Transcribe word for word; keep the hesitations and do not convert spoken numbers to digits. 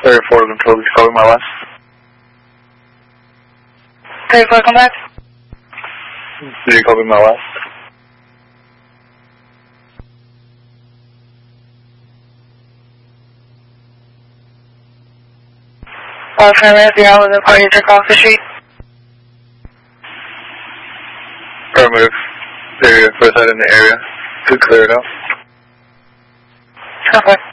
thirty-four control, just copy my last. thirty-four, come back. Did you copy my last? Uh, primary, if you're out with the party, check off the street. Affirmative. Area, first side in the area. Could clear it out. Okay.